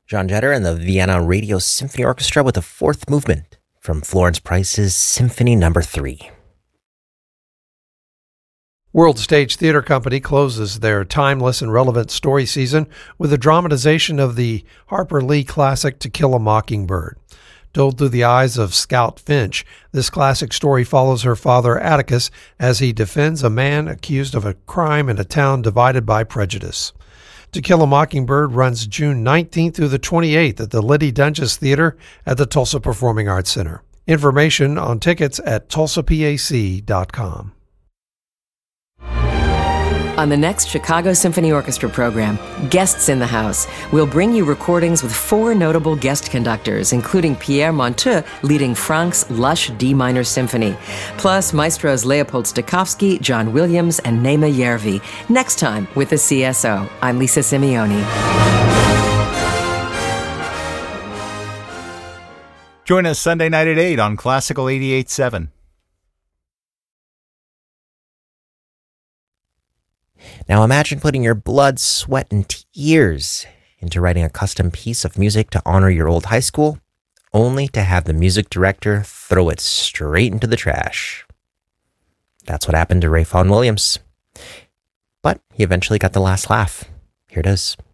John Jetter and the Vienna Radio Symphony Orchestra with the fourth movement from Florence Price's Symphony No. 3. World Stage Theatre Company closes their timeless and relevant story season with a dramatization of the Harper Lee classic To Kill a Mockingbird. Told through the eyes of Scout Finch, this classic story follows her father Atticus as he defends a man accused of a crime in a town divided by prejudice. To Kill a Mockingbird runs June 19th through the 28th at the Liddy Dunges Theater at the Tulsa Performing Arts Center. Information on tickets at tulsapac.com. On the next Chicago Symphony Orchestra program, Guests in the House, we'll bring you recordings with 4 notable guest conductors, including Pierre Monteux leading Franck's lush D minor symphony, plus maestros Leopold Stokowski, John Williams, and Naima Järvi. Next time with the CSO, I'm Lisa Simeoni. Join us Sunday night at 8 on Classical 88.7. Now imagine putting your blood, sweat, and tears into writing a custom piece of music to honor your old high school, only to have the music director throw it straight into the trash. That's what happened to Ray Vaughan Williams. But he eventually got the last laugh. Here it is.